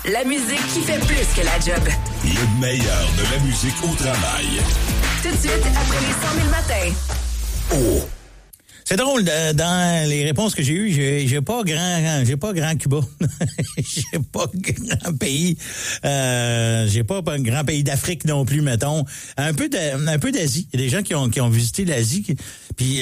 la musique qui fait plus que la job. Le meilleur de la musique au travail. Tout de suite, après les 100 000 matins. Oh! C'est drôle, dans les réponses que j'ai eues, j'ai pas grand Cuba. J'ai pas grand pays. J'ai pas un grand pays d'Afrique non plus, mettons. Un peu d'Asie. Il y a des gens qui ont visité l'Asie. Puis,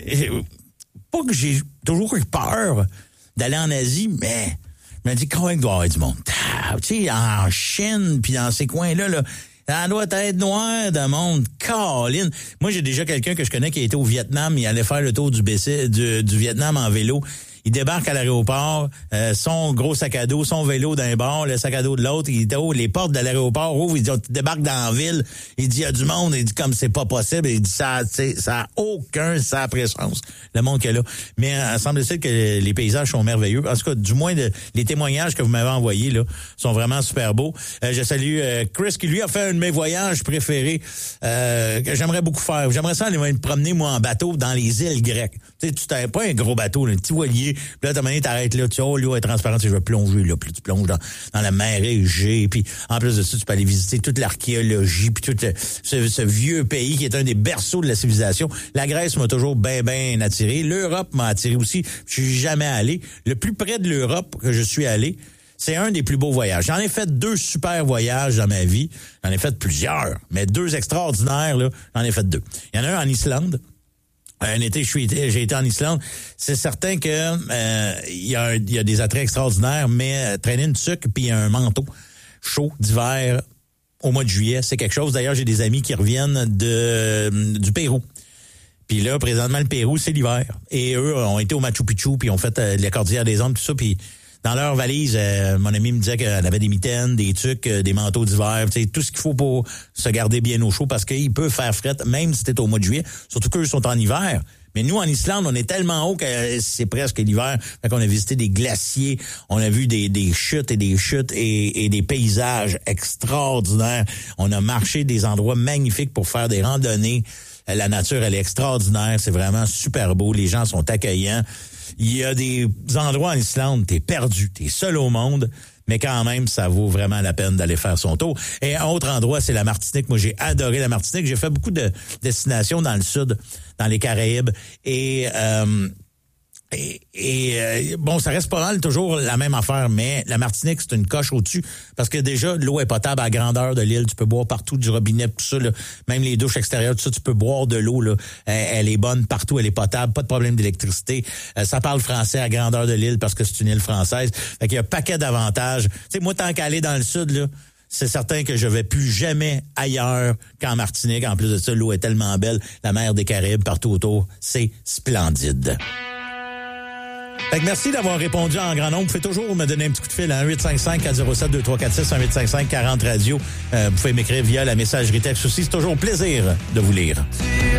pas que j'ai toujours eu peur d'aller en Asie, mais je me dis quand même qu'il doit y avoir du monde. Tu sais, en Chine, puis dans ces coins-là, là, ça doit être noir de monde. Caroline. Moi, j'ai déjà quelqu'un que je connais qui a été au Vietnam. Il allait faire le tour du Vietnam en vélo. Il débarque à l'aéroport, son gros sac à dos, son vélo d'un bord, le sac à dos de l'autre. Il dit, les portes de l'aéroport ouvrent. Il dit, tu débarques dans la ville. Il dit, il y a du monde. Il dit, comme c'est pas possible. Il dit, ça a aucun sens, le monde qu'il y a là. Mais semble-t-il que les paysages sont merveilleux. En tout cas, du moins, les témoignages que vous m'avez envoyés là sont vraiment super beaux. Je salue Chris qui, lui, a fait un de mes voyages préférés que j'aimerais beaucoup faire. J'aimerais ça aller me promener, moi, en bateau dans les îles grecques. Tu sais, tu t'avais pas un gros bateau, là, un petit voilier. Puis là, t'as manière, t'arrêtes là, tu sais, l'eau est transparente, je vais plonger là, puis tu plonges dans la mer Égée, puis en plus de ça, tu peux aller visiter toute l'archéologie, puis tout ce vieux pays qui est un des berceaux de la civilisation. La Grèce m'a toujours bien attiré. L'Europe m'a attiré aussi. Je suis jamais allé. Le plus près de l'Europe que je suis allé, c'est un des plus beaux voyages. J'en ai fait 2 super voyages dans ma vie. J'en ai fait plusieurs, mais 2 extraordinaires, là, j'en ai fait 2. Il y en a un en Islande. Un été, j'ai été en Islande. C'est certain que il y a des attraits extraordinaires, mais traîner une tuque puis un manteau chaud d'hiver au mois de juillet, c'est quelque chose. D'ailleurs, j'ai des amis qui reviennent du Pérou. Puis là, présentement, le Pérou, c'est l'hiver. Et eux ont été au Machu Picchu, puis ont fait la Cordillère des Andes, tout ça, puis dans leur valise, mon ami me disait qu'elle avait des mitaines, des tucs, des manteaux d'hiver, tu sais, tout ce qu'il faut pour se garder bien au chaud parce qu'il peut faire fret même si c'était au mois de juillet, surtout qu'eux sont en hiver. Mais nous, en Islande, on est tellement haut que c'est presque l'hiver. Fait qu'on a visité des glaciers, on a vu des chutes et des chutes et des paysages extraordinaires. On a marché des endroits magnifiques pour faire des randonnées. La nature, elle est extraordinaire. C'est vraiment super beau. Les gens sont accueillants. Il y a des endroits en Islande, t'es perdu, t'es seul au monde, mais quand même, ça vaut vraiment la peine d'aller faire son tour. Et un autre endroit, c'est la Martinique. Moi, j'ai adoré la Martinique. J'ai fait beaucoup de destinations dans le sud, dans les Caraïbes. Et bon, ça reste pas mal toujours la même affaire, mais la Martinique, c'est une coche au-dessus parce que déjà, l'eau est potable à la grandeur de l'île. Tu peux boire partout du robinet, tout ça, là. Même les douches extérieures, tout ça, tu peux boire de l'eau, là. Elle est bonne partout, elle est potable, pas de problème d'électricité. Ça parle français à la grandeur de l'île parce que c'est une île française. Fait qu'il y a un paquet d'avantages. Tu sais, moi, tant qu'à aller dans le sud, là, c'est certain que je vais plus jamais ailleurs qu'en Martinique. En plus de ça, l'eau est tellement belle. La mer des Caraïbes, partout autour, c'est splendide. Fait que merci d'avoir répondu en grand nombre. Vous pouvez toujours me donner un petit coup de fil à 1-855-407-2346, 1-855-40-radio. Vous pouvez m'écrire via la messagerie texte aussi. C'est toujours un plaisir de vous lire.